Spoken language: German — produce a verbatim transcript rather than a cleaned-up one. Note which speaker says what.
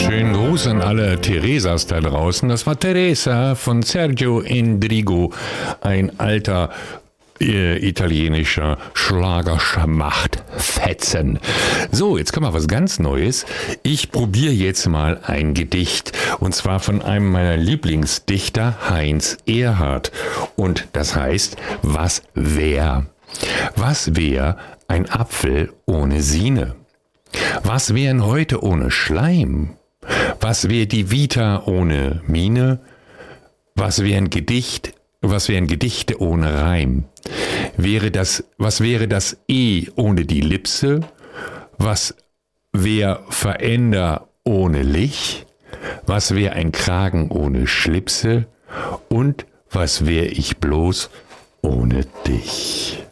Speaker 1: Schönen Gruß an alle Theresas da draußen. Das war Teresa von Sergio Endrigo, ein alter äh, italienischer Schlagerschmachtfetzen. So, jetzt kommt mal was ganz Neues. Ich probiere jetzt mal ein Gedicht, und zwar von einem meiner Lieblingsdichter, Heinz Erhardt. Und das heißt, was wär? Was wär ein Apfel ohne Sine? Was wären heute ohne Schleim? Was wär die Vita ohne Mine? Was wären Gedicht, was wären Gedichte ohne Reim? Wäre das, was wäre das E ohne die Lipse? Was wär Veränder ohne Lich? Was wär ein Kragen ohne Schlipse? Und was wär ich bloß ohne dich?